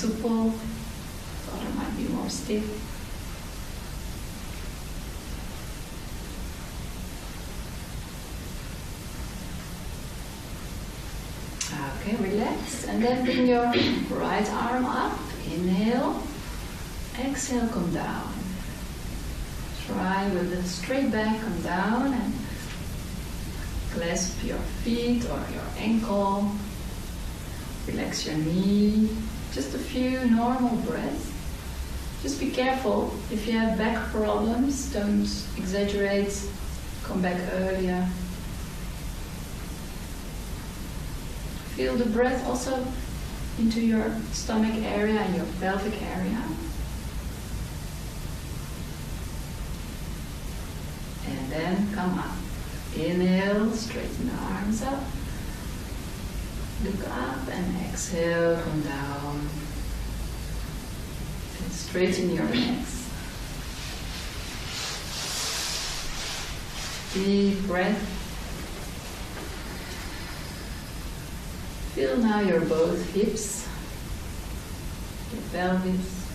supple, the other might be more stiff. Okay, relax, and then bring your right arm up. Inhale, exhale, come down. Try with a straight back, come down and clasp your feet or your ankle. Relax your knee. Just a few normal breaths. Just be careful if you have back problems, don't exaggerate, come back earlier. Feel the breath also into your stomach area and your pelvic area. And then come up. Inhale, straighten the arms up. Look up and exhale, come down. And straighten your legs. Deep breath. Feel now your both hips, your pelvis.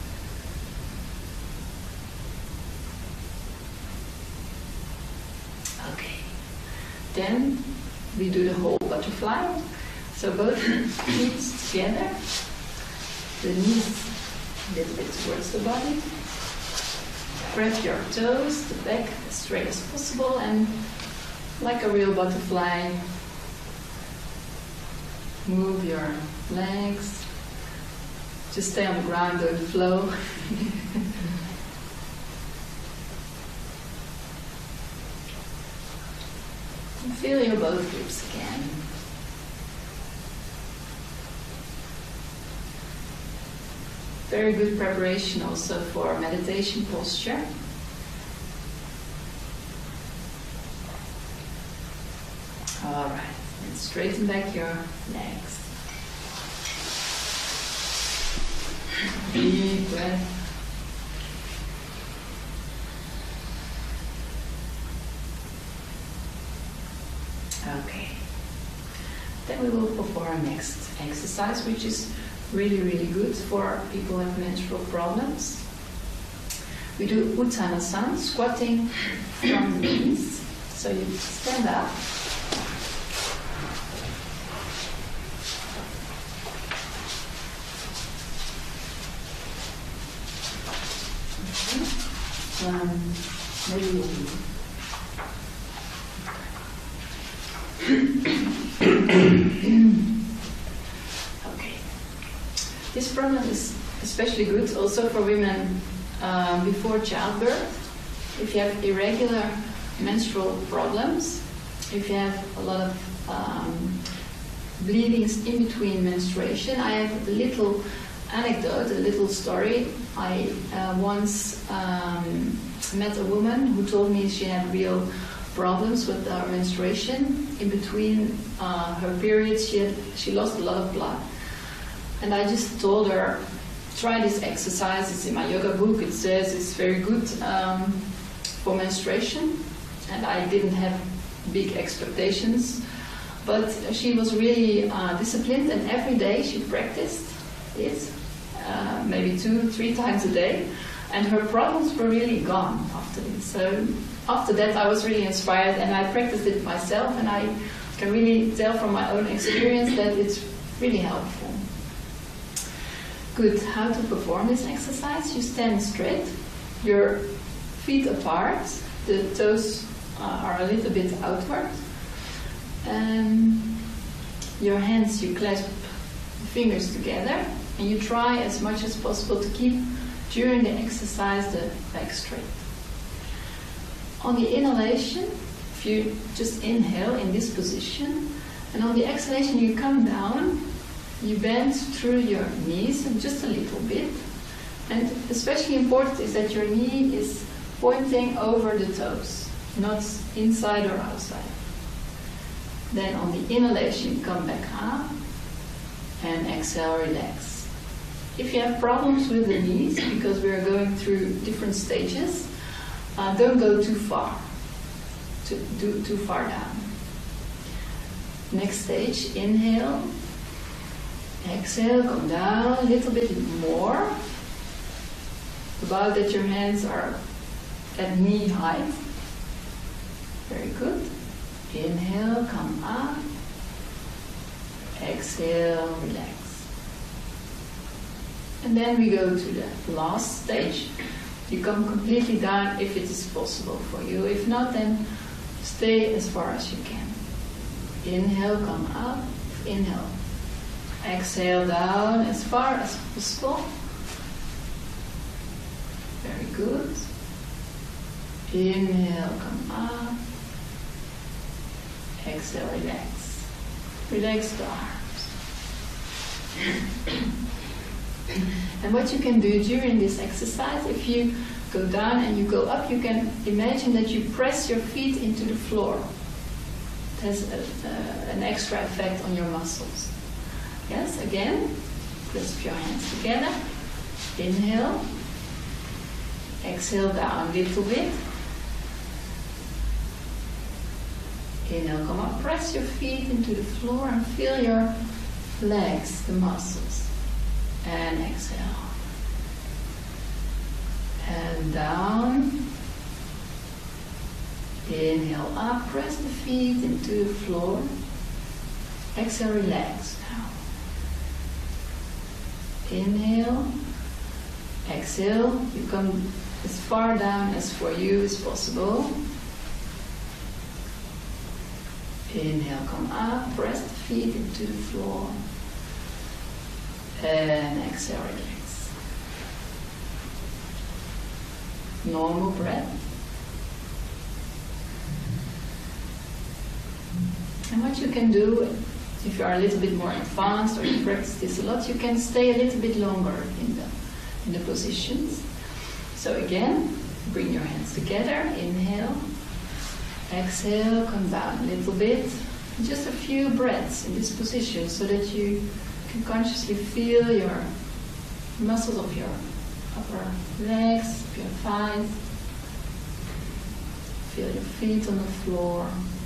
Okay. Then we do the whole butterfly. So both feet together, the knees a little bit towards the body. Grab your toes, the back as straight as possible, and like a real butterfly, move your legs. Just stay on the ground, don't flow. And feel your both hips again. Very good preparation also for meditation posture. All right. And straighten back your legs. Deep breath. Okay. Then we will perform next exercise, which is really good for people who have menstrual problems. We do Uttanasana, squatting from the knees. So you stand up. Maybe okay. This problem is especially good also for women before childbirth. If you have irregular menstrual problems, if you have a lot of bleedings in between menstruation. I have a little anecdote, a little story. I once met a woman who told me she had real problems with her menstruation. In between her periods, she lost a lot of blood. And I just told her, try this exercise. It's in my yoga book. It says it's very good for menstruation. And I didn't have big expectations. But she was really disciplined, and every day she practiced it, maybe 2-3 times a day. And her problems were really gone after this. So after that I was really inspired, and I practiced it myself, and I can really tell from my own experience that it's really helpful. Good. How to perform this exercise? You stand straight, your feet apart, the toes are a little bit outward, and your hands, you clasp the fingers together, and you try as much as possible to keep during the exercise the back straight. On the inhalation, if you just inhale in this position, and on the exhalation you come down, you bend through your knees and just a little bit. And especially important is that your knee is pointing over the toes, not inside or outside. Then on the inhalation, come back up, and exhale, relax. If you have problems with the knees, because we are going through different stages, don't go too far, too far down. Next stage, inhale, Exhale, come down a little bit more. About that your hands are at knee height. Very good. Inhale, come up. Exhale, relax. And then we go to the last stage. You come completely down if it is possible for you. If not, then stay as far as you can. Inhale, come up. Inhale. Exhale down as far as possible. Very good. Inhale, come up. Exhale, relax. Relax the arms. And what you can do during this exercise, if you go down and you go up, you can imagine that you press your feet into the floor. It has an extra effect on your muscles. Yes, again, clasp your hands together. Inhale. Exhale down a little bit. Inhale, come up. Press your feet into the floor and feel your legs, the muscles. And exhale. And down. Inhale up. Press the feet into the floor. Exhale, relax now. Inhale. Exhale. You come as far down as for you is possible. Inhale, come up, press the feet into the floor. And exhale, relax. Normal breath. And what you can do, if you are a little bit more advanced or you practice this a lot, you can stay a little bit longer in the positions. So again, bring your hands together, inhale, exhale, come down a little bit. Just a few breaths in this position so that you can consciously feel your muscles of your upper legs, your thighs. Feel your feet on the floor.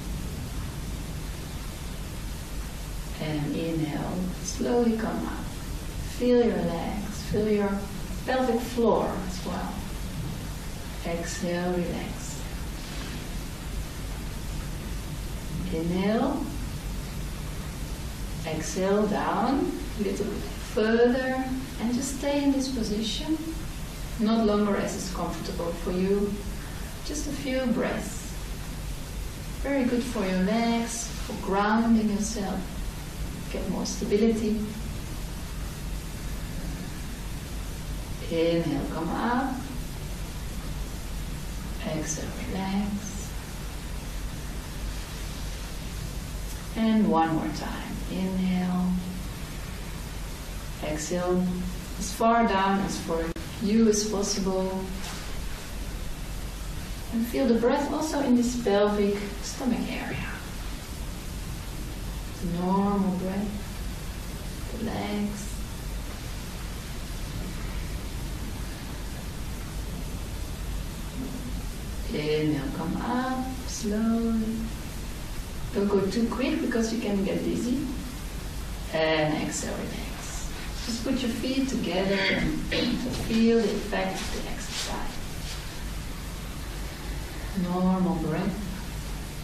And inhale, slowly come up. Feel your legs, feel your pelvic floor as well. Exhale, relax. Inhale. Exhale down a little bit further and just stay in this position. Not longer as is comfortable for you. Just a few breaths. Very good for your legs, for grounding yourself. Get more stability. Inhale, come up. Exhale, relax. And one more time. Inhale. Exhale as far down as for you as possible. And feel the breath also in this pelvic stomach area. Normal breath. The legs. Inhale, come up slowly. Don't go too quick because you can get dizzy. And exhale, relax. Just put your feet together and feel the effect of the exercise. Normal breath.